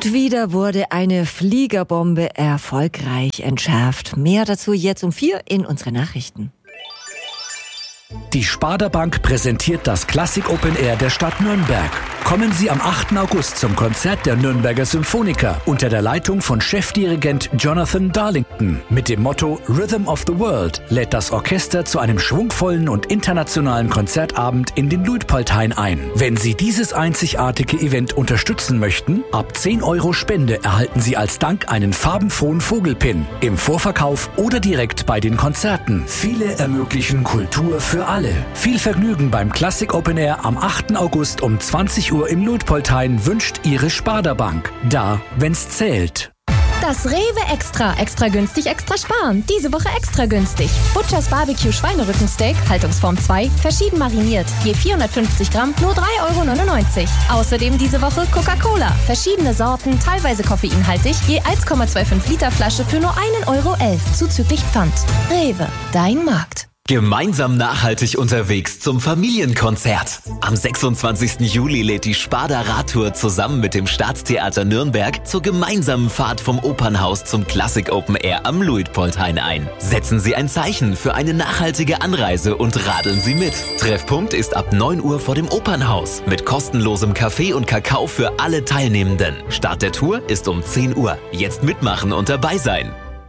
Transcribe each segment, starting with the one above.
Und wieder wurde eine Fliegerbombe erfolgreich entschärft. Mehr dazu jetzt um 4 in unseren Nachrichten. Die Sparda Bank präsentiert das Classic Open Air der Stadt Nürnberg. Kommen Sie am 8. August zum Konzert der Nürnberger Symphoniker unter der Leitung von Chefdirigent Jonathan Darlington. Mit dem Motto Rhythm of the World lädt das Orchester zu einem schwungvollen und internationalen Konzertabend in den Luitpoldhain ein. Wenn Sie dieses einzigartige Event unterstützen möchten, ab 10 € Spende erhalten Sie als Dank einen farbenfrohen Vogelpin. Im Vorverkauf oder direkt bei den Konzerten. Viele ermöglichen Kultur für alle. Viel Vergnügen beim Classic Open Air am 8. August um 20 Uhr im Luitpoldhain wünscht Ihre Sparda Bank. Da, wenn's zählt. Das Rewe Extra. Extra günstig, extra sparen. Diese Woche extra günstig. Butchers Barbecue Schweinerückensteak, Haltungsform 2, verschieden mariniert. Je 450 Gramm, nur 3,99 €. Außerdem diese Woche Coca-Cola. Verschiedene Sorten, teilweise koffeinhaltig, je 1,25 Liter Flasche für nur 1,11 € zuzüglich Pfand. Rewe, dein Markt. Gemeinsam nachhaltig unterwegs zum Familienkonzert. Am 26. Juli lädt die Sparda Radtour zusammen mit dem Staatstheater Nürnberg zur gemeinsamen Fahrt vom Opernhaus zum Classic Open Air am Luitpoldhain ein. Setzen Sie ein Zeichen für eine nachhaltige Anreise und radeln Sie mit. Treffpunkt ist ab 9 Uhr vor dem Opernhaus mit kostenlosem Kaffee und Kakao für alle Teilnehmenden. Start der Tour ist um 10 Uhr. Jetzt mitmachen und dabei sein.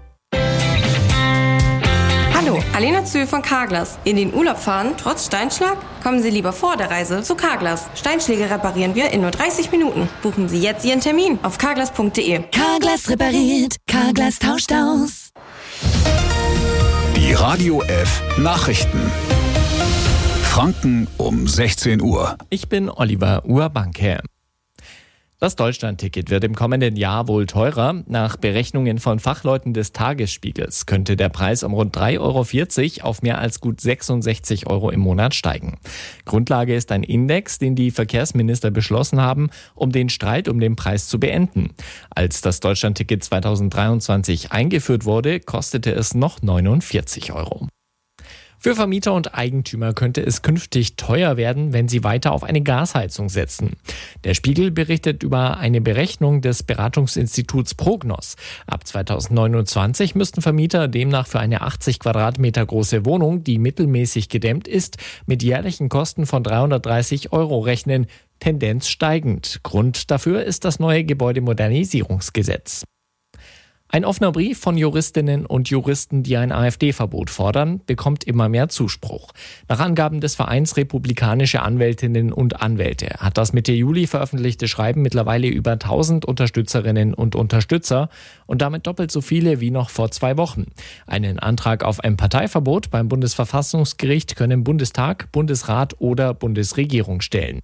Hallo, Alena Zöhl von Carglass. In den Urlaub fahren, trotz Steinschlag? Kommen Sie lieber vor der Reise zu Carglass. Steinschläge reparieren wir in nur 30 Minuten. Buchen Sie jetzt Ihren Termin auf carglass.de. Carglass repariert, Carglass tauscht aus. Die Radio F Nachrichten. Franken um 16 Uhr. Ich bin Oliver Urbanke. Das Deutschland-Ticket wird im kommenden Jahr wohl teurer. Nach Berechnungen von Fachleuten des Tagesspiegels könnte der Preis um rund 3,40 € auf mehr als gut 66 € im Monat steigen. Grundlage ist ein Index, den die Verkehrsminister beschlossen haben, um den Streit um den Preis zu beenden. Als das Deutschland-Ticket 2023 eingeführt wurde, kostete es noch 49 €. Für Vermieter und Eigentümer könnte es künftig teuer werden, wenn sie weiter auf eine Gasheizung setzen. Der Spiegel berichtet über eine Berechnung des Beratungsinstituts Prognos. Ab 2029 müssten Vermieter demnach für eine 80 Quadratmeter große Wohnung, die mittelmäßig gedämmt ist, mit jährlichen Kosten von 330 € rechnen, Tendenz steigend. Grund dafür ist das neue Gebäudemodernisierungsgesetz. Ein offener Brief von Juristinnen und Juristen, die ein AfD-Verbot fordern, bekommt immer mehr Zuspruch. Nach Angaben des Vereins Republikanische Anwältinnen und Anwälte hat das Mitte Juli veröffentlichte Schreiben mittlerweile über 1000 Unterstützerinnen und Unterstützer und damit doppelt so viele wie noch vor 2 Wochen. Einen Antrag auf ein Parteiverbot beim Bundesverfassungsgericht können Bundestag, Bundesrat oder Bundesregierung stellen.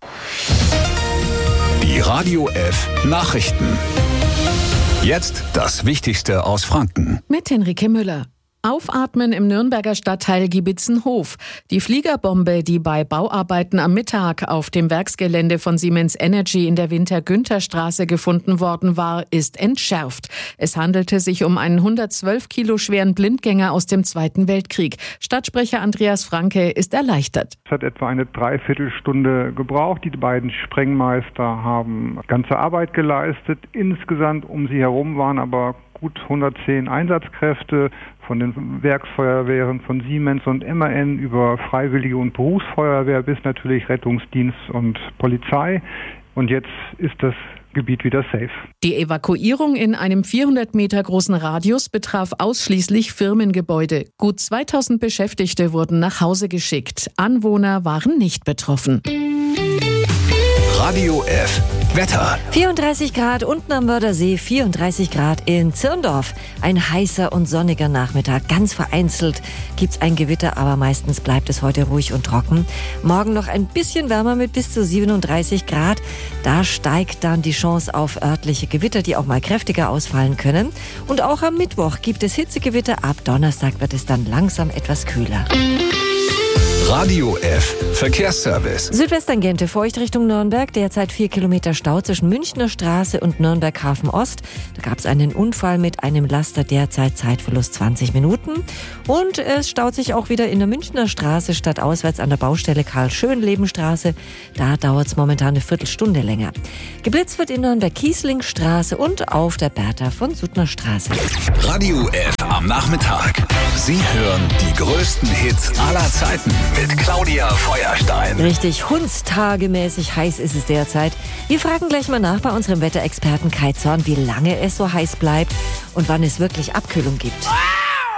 Die Radio F Nachrichten. Jetzt das Wichtigste aus Franken. Mit Henrike Müller. Aufatmen im Nürnberger Stadtteil Giebitzenhof. Die Fliegerbombe, die bei Bauarbeiten am Mittag auf dem Werksgelände von Siemens Energy in der Winter-Günther-Straße gefunden worden war, ist entschärft. Es handelte sich um einen 112 Kilo schweren Blindgänger aus dem Zweiten Weltkrieg. Stadtsprecher Andreas Franke ist erleichtert. Es hat etwa eine Dreiviertelstunde gebraucht. Die beiden Sprengmeister haben ganze Arbeit geleistet. Insgesamt um sie herum waren aber gut 110 Einsatzkräfte von den Werksfeuerwehren von Siemens und MAN über Freiwillige und Berufsfeuerwehr bis natürlich Rettungsdienst und Polizei. Und jetzt ist das Gebiet wieder safe. Die Evakuierung in einem 400 Meter großen Radius betraf ausschließlich Firmengebäude. Gut 2000 Beschäftigte wurden nach Hause geschickt. Anwohner waren nicht betroffen. Radio F Wetter. 34 Grad unten am Wörthersee, 34 Grad in Zirndorf. Ein heißer und sonniger Nachmittag. Ganz vereinzelt gibt's ein Gewitter, aber meistens bleibt es heute ruhig und trocken. Morgen noch ein bisschen wärmer mit bis zu 37 Grad. Da steigt dann die Chance auf örtliche Gewitter, die auch mal kräftiger ausfallen können. Und auch am Mittwoch gibt es Hitzegewitter. Ab Donnerstag wird es dann langsam etwas kühler. Radio F Verkehrsservice. Südwesttangente, Feucht Richtung Nürnberg, derzeit 4 Kilometer Stau zwischen Münchner Straße und Nürnberg Hafen Ost. Da gab es einen Unfall mit einem Laster, derzeit Zeitverlust 20 Minuten. Und es staut sich auch wieder in der Münchner Straße stadtauswärts an der Baustelle Karl-Schönleben-Straße. Da dauert es momentan eine Viertelstunde länger. Geblitzt wird in Nürnberg-Kiesling-Straße und auf der Bertha von Suttner Straße. Radio F am Nachmittag. Sie hören die größten Hits aller Zeiten mit Claudia Feuerstein. Richtig hundstagemäßig heiß ist es derzeit. Wir fragen gleich mal nach bei unserem Wetterexperten Kai Zorn, wie lange es so heiß bleibt und wann es wirklich Abkühlung gibt.